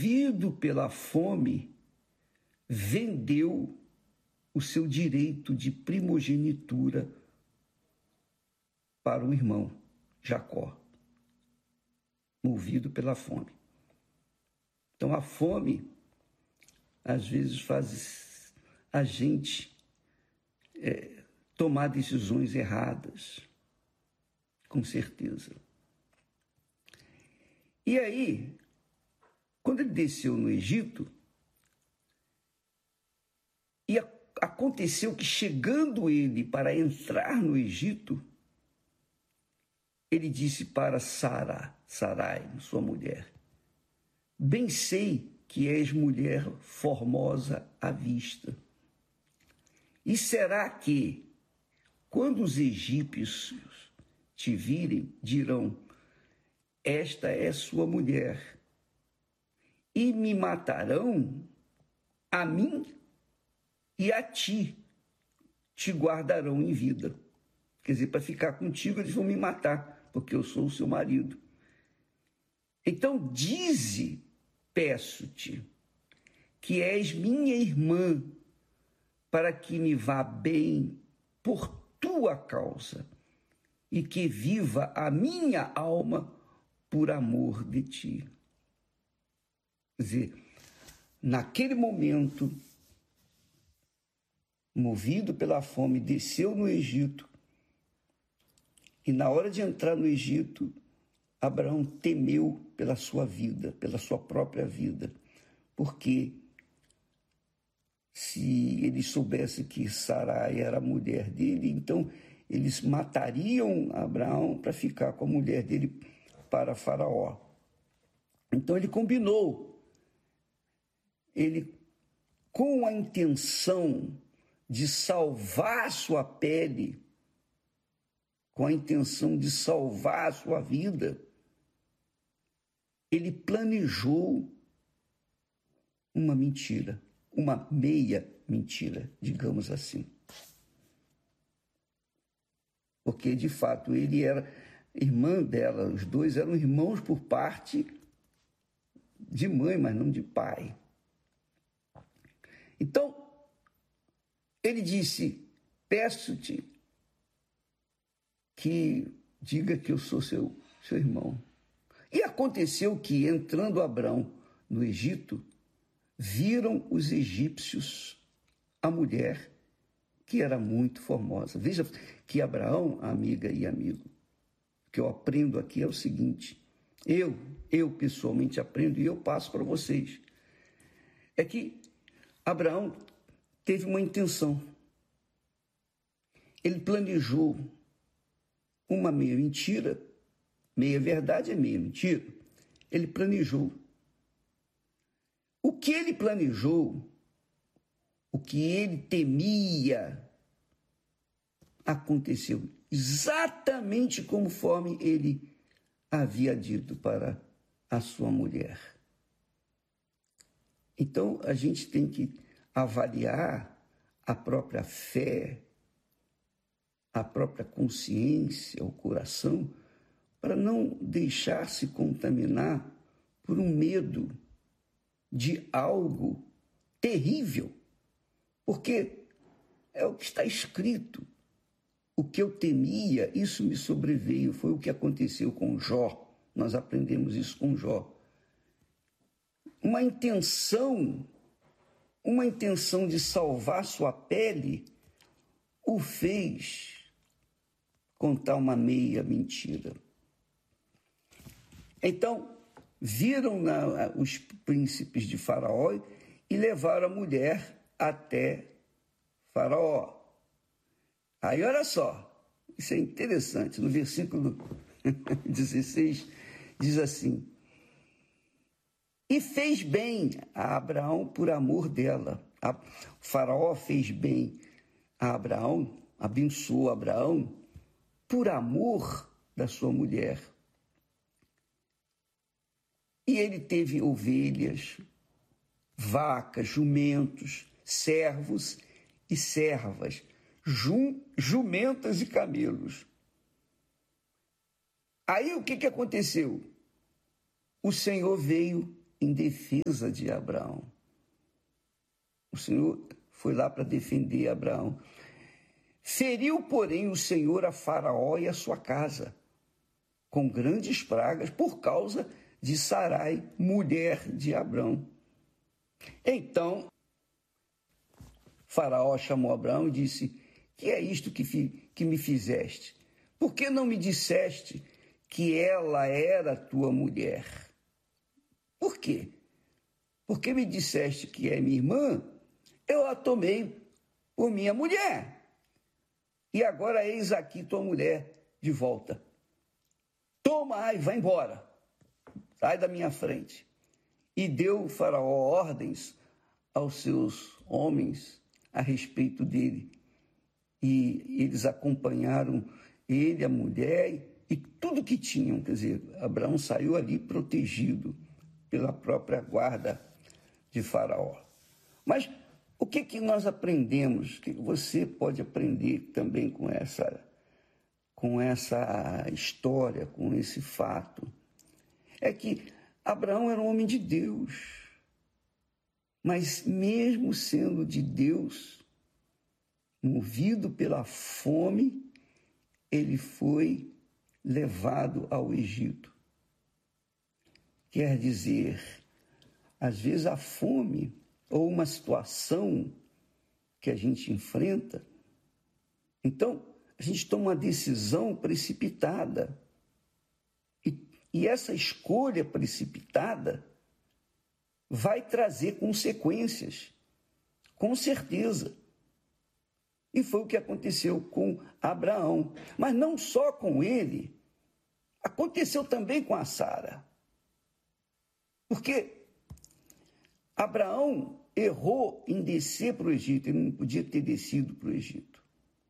movido pela fome, vendeu o seu direito de primogenitura para o irmão Jacó, movido pela fome. Então, a fome, às vezes, faz a gente tomar decisões erradas, com certeza. E aí, quando ele desceu no Egito, e aconteceu que, chegando ele para entrar no Egito, ele disse para Sarai, sua mulher: bem sei que és mulher formosa à vista. E será que, quando os egípcios te virem, dirão: esta é sua mulher, e me matarão a mim e a ti, te guardarão em vida. Quer dizer, para ficar contigo, eles vão me matar, porque eu sou o seu marido. Então, dize, peço-te, que és minha irmã, para que me vá bem por tua causa, e que viva a minha alma por amor de ti. Quer dizer, naquele momento, movido pela fome, desceu no Egito, e na hora de entrar no Egito, Abraão temeu pela sua vida, pela sua própria vida, porque se ele soubesse que Sarai era a mulher dele, então eles matariam Abraão para ficar com a mulher dele para Faraó. Então ele combinou, com a intenção de salvar sua pele, com a intenção de salvar a sua vida, ele planejou uma mentira, uma meia mentira, digamos assim. Porque, de fato, ele era irmã dela, os dois eram irmãos por parte de mãe, mas não de pai. Então, ele disse: peço-te que diga que eu sou seu irmão. E aconteceu que, entrando Abrão no Egito, viram os egípcios a mulher, que era muito formosa. Veja que Abraão, amiga e amigo, o que eu aprendo aqui é o seguinte, eu pessoalmente aprendo e eu passo para vocês, é que Abraão teve uma intenção. Ele planejou uma meia mentira, meia verdade é meia mentira. Ele planejou. O que ele planejou, o que ele temia, aconteceu exatamente conforme ele havia dito para a sua mulher. Então, a gente tem que avaliar a própria fé, a própria consciência, o coração, para não deixar se contaminar por um medo de algo terrível, porque é o que está escrito. O que eu temia, isso me sobreveio, foi o que aconteceu com Jó. Nós aprendemos isso com Jó. Uma intenção de salvar sua pele o fez contar uma meia mentira. Então, viram os príncipes de Faraó e levaram a mulher até Faraó. Aí, olha só, isso é interessante, no versículo 16 diz assim: e fez bem a Abraão por amor dela. Faraó fez bem a Abraão, abençoou Abraão por amor da sua mulher. E ele teve ovelhas, vacas, jumentos, servos e servas, jumentas e camelos. Aí o que aconteceu? O Senhor veio em defesa de Abraão. O Senhor foi lá para defender Abraão. Feriu, porém, o Senhor a Faraó e a sua casa, com grandes pragas, por causa de Sarai, mulher de Abrão. Então, Faraó chamou Abraão e disse: que é isto que me fizeste? Por que não me disseste que ela era tua mulher? Por quê? Porque me disseste que é minha irmã, eu a tomei por minha mulher. E agora eis aqui tua mulher de volta. Toma e vai embora. Sai da minha frente. E deu o Faraó ordens aos seus homens a respeito dele. E eles acompanharam ele, a mulher e tudo que tinham. Quer dizer, Abraão saiu ali protegido pela própria guarda de Faraó. Mas o que nós aprendemos? O que você pode aprender também com essa história, com esse fato? É que Abraão era um homem de Deus, mas mesmo sendo de Deus, movido pela fome, ele foi levado ao Egito. Quer dizer, às vezes a fome ou uma situação que a gente enfrenta, então a gente toma uma decisão precipitada. E essa escolha precipitada vai trazer consequências, com certeza. E foi o que aconteceu com Abraão. Mas não só com ele, aconteceu também com a Sara. Porque Abraão errou em descer para o Egito, ele não podia ter descido para o Egito.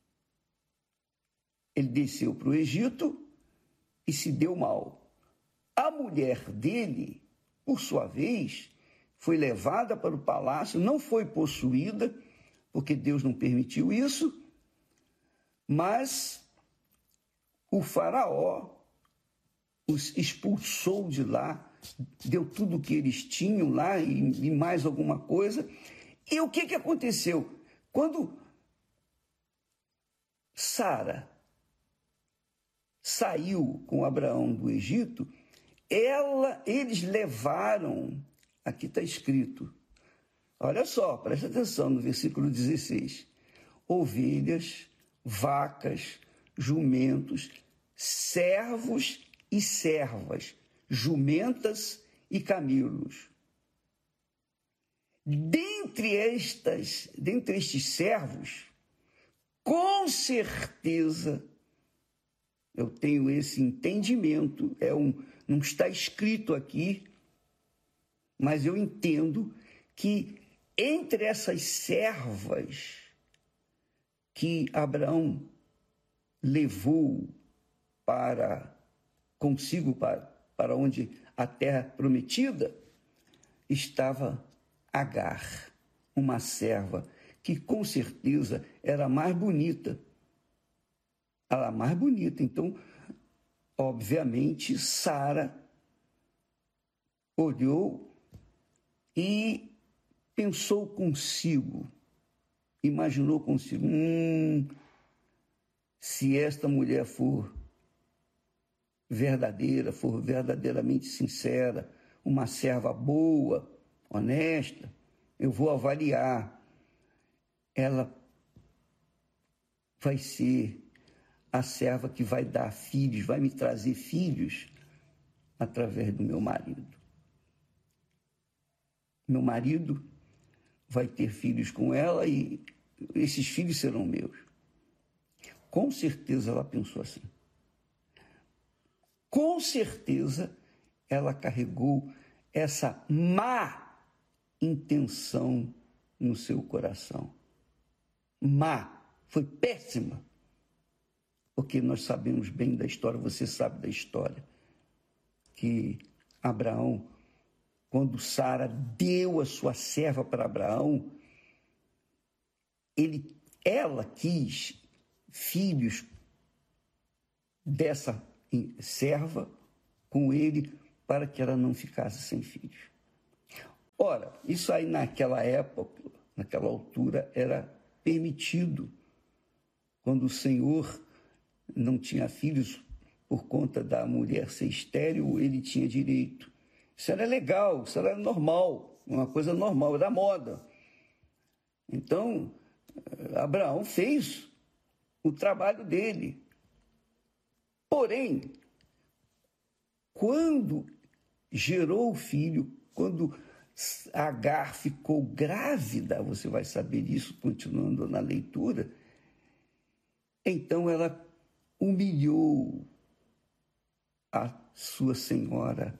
Ele desceu para o Egito e se deu mal. A mulher dele, por sua vez, foi levada para o palácio, não foi possuída, porque Deus não permitiu isso, mas o Faraó os expulsou de lá, deu tudo o que eles tinham lá e mais alguma coisa. E o que aconteceu? Quando Sara saiu com Abraão do Egito, eles levaram, aqui está escrito, olha só, presta atenção no versículo 16, ovelhas, vacas, jumentos, servos e servas, jumentas e camelos. Dentre estes servos, com certeza, eu tenho esse entendimento, não está escrito aqui, mas eu entendo que entre essas servas que Abraão levou consigo para onde a terra prometida, estava Agar, uma serva que com certeza era mais bonita. Ela mais bonita. Então, obviamente, Sara olhou e pensou consigo, imaginou consigo, se esta mulher for verdadeira, for verdadeiramente sincera, uma serva boa, honesta, eu vou avaliar. Ela vai ser a serva que vai dar filhos, vai me trazer filhos através do meu marido. Meu marido vai ter filhos com ela e esses filhos serão meus. Com certeza ela pensou assim. Com certeza ela carregou essa má intenção no seu coração. Má, foi péssima. Porque nós sabemos bem da história, você sabe da história, que Abraão, quando Sara deu a sua serva para Abraão, ela quis filhos dessa serva com ele para que ela não ficasse sem filhos. Ora, isso aí naquela época, naquela altura, era permitido. Quando o Senhor não tinha filhos por conta da mulher ser estéril, ele tinha direito. Isso era legal, isso era normal, uma coisa normal, era moda. Então, Abraão fez o trabalho dele. Porém, quando gerou o filho, quando Agar ficou grávida, você vai saber isso continuando na leitura, então ela humilhou a sua senhora,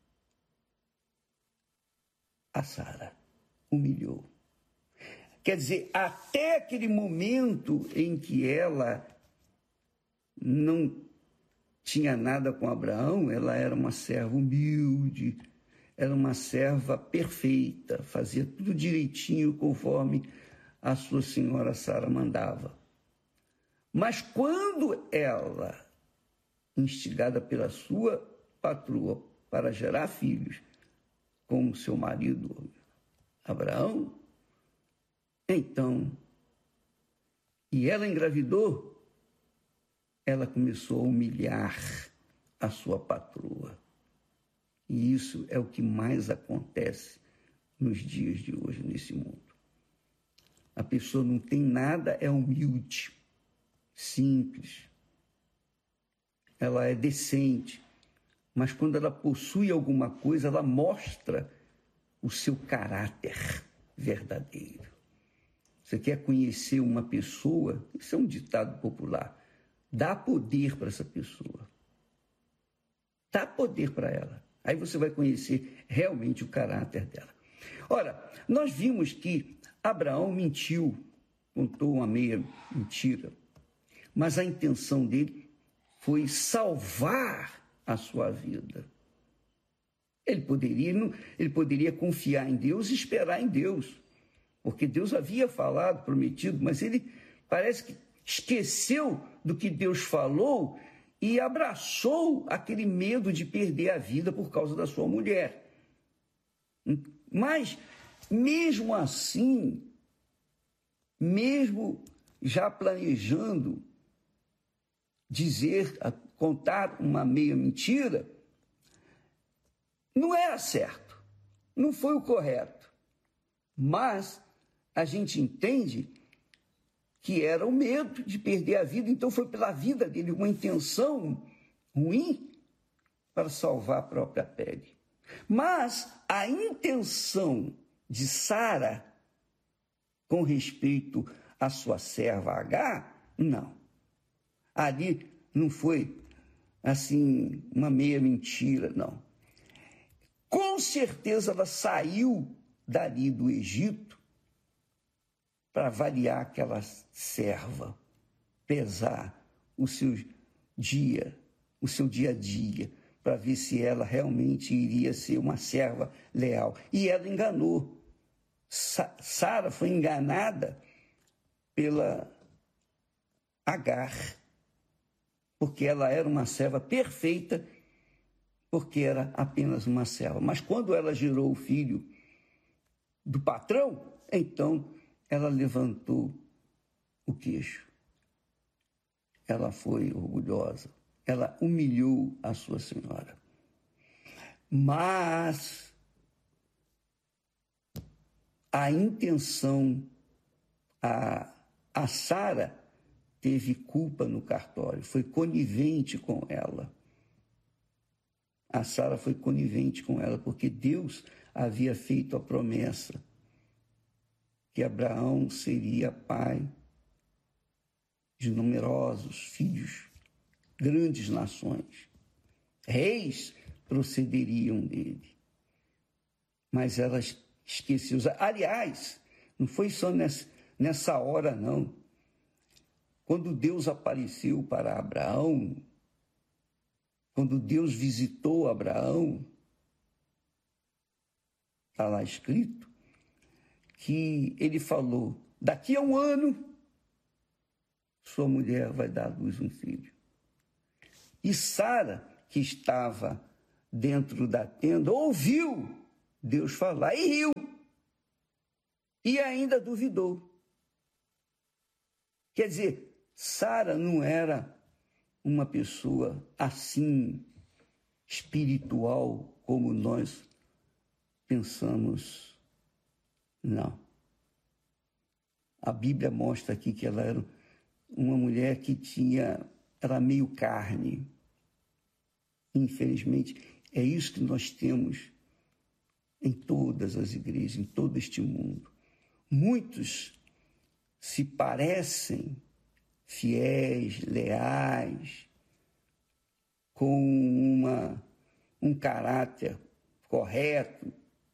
a Sara, humilhou. Quer dizer, até aquele momento em que ela não tinha nada com Abraão, ela era uma serva humilde, era uma serva perfeita, fazia tudo direitinho conforme a sua senhora Sara mandava. Mas quando ela, instigada pela sua patroa para gerar filhos com o seu marido Abraão, então, e ela engravidou, ela começou a humilhar a sua patroa. E isso é o que mais acontece nos dias de hoje, nesse mundo. A pessoa não tem nada, é humilde, simples. Ela é decente, mas quando ela possui alguma coisa, ela mostra o seu caráter verdadeiro. Você quer conhecer uma pessoa? Isso é um ditado popular. Dá poder para essa pessoa. Dá poder para ela. Aí você vai conhecer realmente o caráter dela. Ora, nós vimos que Abraão mentiu, contou uma meia mentira, mas a intenção dele foi salvar a sua vida. Ele poderia confiar em Deus e esperar em Deus, porque Deus havia falado, prometido, mas ele parece que esqueceu do que Deus falou e abraçou aquele medo de perder a vida por causa da sua mulher. Mas, mesmo assim, mesmo já planejando contar uma meia mentira, não era certo, não foi o correto. Mas a gente entende que era o medo de perder a vida, então foi pela vida dele uma intenção ruim para salvar a própria pele. Mas a intenção de Sara com respeito à sua serva Agar, não. Ali não foi assim uma meia mentira, não. Com certeza ela saiu dali do Egito para avaliar aquela serva, pesar o seu dia a dia, para ver se ela realmente iria ser uma serva leal. E ela enganou. Sara foi enganada pela Agar, porque ela era uma serva perfeita, porque era apenas uma serva. Mas quando ela gerou o filho do patrão, então ela levantou o queixo. Ela foi orgulhosa. Ela humilhou a sua senhora. Mas a intenção, a Sara teve culpa no cartório, foi conivente com ela. A Sara foi conivente com ela, porque Deus havia feito a promessa que Abraão seria pai de numerosos filhos, grandes nações. Reis procederiam dele. Mas ela esqueceu. Aliás, não foi só nessa hora, não. Quando Deus apareceu para Abraão, quando Deus visitou Abraão, está lá escrito, que ele falou, daqui a 1 ano, sua mulher vai dar à luz um filho. E Sara, que estava dentro da tenda, ouviu Deus falar e riu. E ainda duvidou. Quer dizer, Sara não era uma pessoa assim, espiritual, como nós pensamos. Não. A Bíblia mostra aqui que ela era uma mulher que era meio carne. Infelizmente, é isso que nós temos em todas as igrejas, em todo este mundo. Muitos se parecem fiéis, leais, com um caráter correto,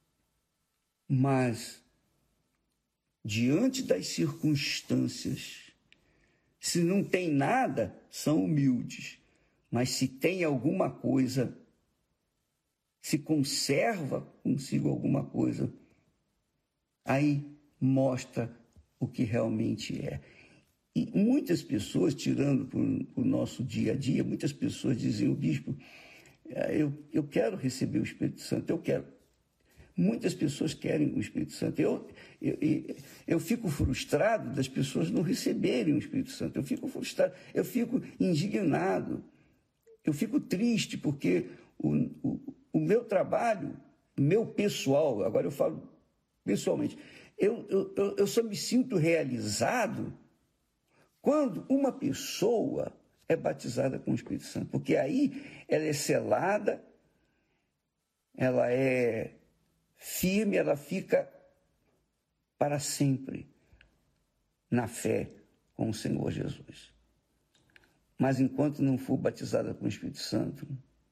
mas diante das circunstâncias, se não tem nada, são humildes, mas se tem alguma coisa, se conserva consigo alguma coisa, aí mostra o que realmente é. E muitas pessoas, tirando para o nosso dia a dia, muitas pessoas dizem: o bispo, eu quero receber o Espírito Santo, eu quero. Muitas pessoas querem o Espírito Santo. Eu fico frustrado das pessoas não receberem o Espírito Santo. Eu fico frustrado, eu fico indignado, eu fico triste, porque o meu trabalho, meu pessoal, agora eu falo pessoalmente, eu só me sinto realizado quando uma pessoa é batizada com o Espírito Santo, porque aí ela é selada, ela é firme, ela fica para sempre na fé com o Senhor Jesus. Mas enquanto não for batizada com o Espírito Santo,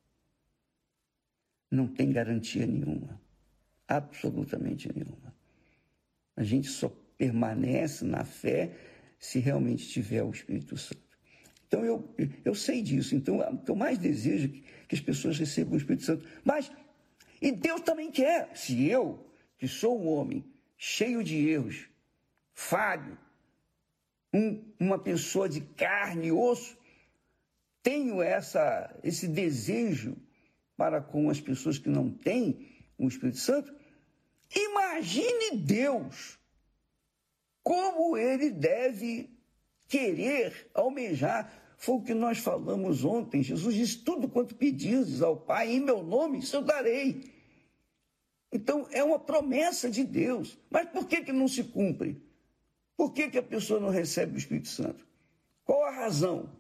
não tem garantia nenhuma, absolutamente nenhuma. A gente só permanece na fé se realmente tiver o Espírito Santo. Então, eu sei disso. Então, o que eu mais desejo é que as pessoas recebam o Espírito Santo. Mas, e Deus também quer. Se eu, que sou um homem cheio de erros, falho, uma pessoa de carne e osso, tenho esse desejo para com as pessoas que não têm o Espírito Santo, imagine Deus, como ele deve querer, almejar. Foi o que nós falamos ontem. Jesus disse: tudo quanto pedires ao Pai em meu nome, isso eu darei. Então, é uma promessa de Deus. Mas por que não se cumpre? Por que a pessoa não recebe o Espírito Santo? Qual a razão?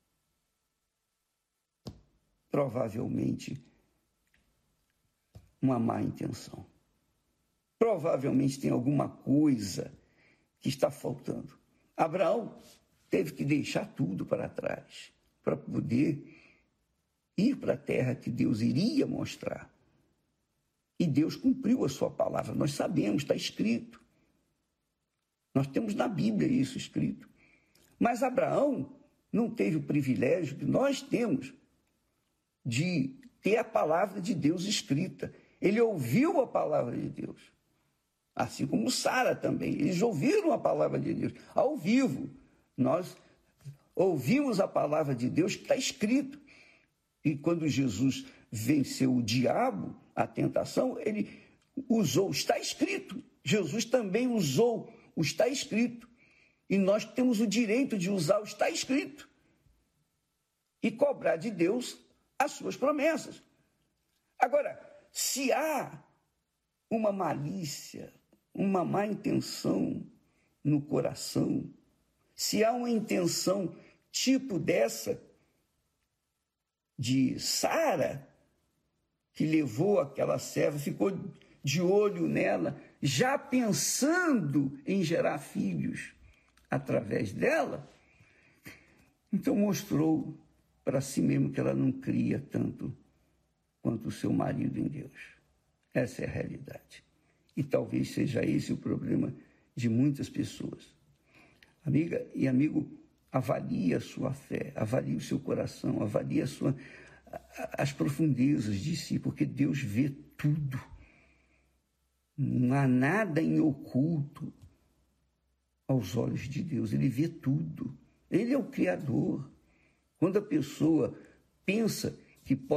Provavelmente, uma má intenção. Provavelmente tem alguma coisa que está faltando. Abraão teve que deixar tudo para trás para poder ir para a terra que Deus iria mostrar. E Deus cumpriu a sua palavra. Nós sabemos, está escrito. Nós temos na Bíblia isso escrito. Mas Abraão não teve o privilégio que nós temos de ter a palavra de Deus escrita. Ele ouviu a palavra de Deus. Assim como Sara também. Eles ouviram a palavra de Deus ao vivo. Nós ouvimos a palavra de Deus que está escrito. E quando Jesus venceu o diabo, a tentação, ele usou, está escrito. Jesus também usou o está escrito. E nós temos o direito de usar o está escrito. E cobrar de Deus as suas promessas. Agora, se há uma malícia, uma má intenção no coração, se há uma intenção tipo dessa de Sara, que levou aquela serva, ficou de olho nela, já pensando em gerar filhos através dela, então mostrou para si mesmo que ela não cria tanto quanto o seu marido em Deus. Essa é a realidade. E talvez seja esse o problema de muitas pessoas. Amiga e amigo, avalie a sua fé, avalie o seu coração, avalie as profundezas de si, porque Deus vê tudo. Não há nada em oculto aos olhos de Deus. Ele vê tudo. Ele é o Criador. Quando a pessoa pensa que pode